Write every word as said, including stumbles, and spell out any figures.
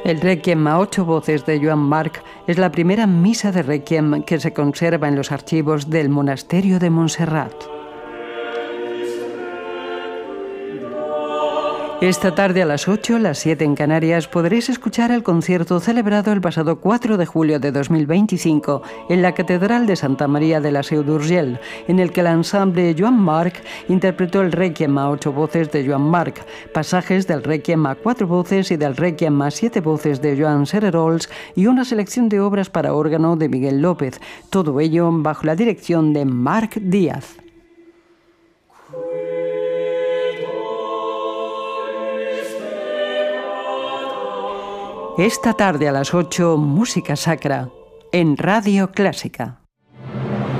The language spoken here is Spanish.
El Requiem a ocho voces de Joan Marc es la primera misa de Requiem que se conserva en los archivos del Monasterio de Montserrat. Esta tarde a las ocho, las siete en Canarias, podréis escuchar el concierto celebrado el pasado cuatro de julio de dos mil veinticinco en la Catedral de Santa María de la Seu d'Urgell, en el que el ensamble Joan Marc interpretó el Requiem a ocho voces de Joan Marc, pasajes del Requiem a cuatro voces y del Requiem a siete voces de Joan Cererols y una selección de obras para órgano de Miguel López, todo ello bajo la dirección de Marc Díaz. Esta tarde a las ocho, música sacra en Radio Clásica.